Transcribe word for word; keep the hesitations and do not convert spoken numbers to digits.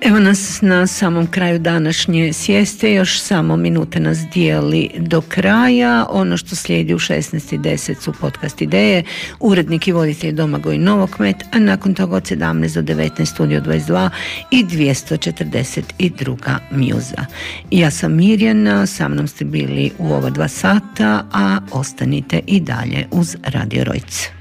Evo nas na samom kraju današnje sjeste, još samo minute nas dijeli do kraja. Ono što slijedi u šesnaest i deset su podcast ideje, urednik i voditelj Domagoj Novokmet, a nakon toga od sedamnaest do devetnaest Studio dvadeset dva i dvjesto četrdeset dva Mjuza. Ja sam Mirjana, sa mnom ste bili u ova dva sata, a ostanite i dalje uz Radio Rojc.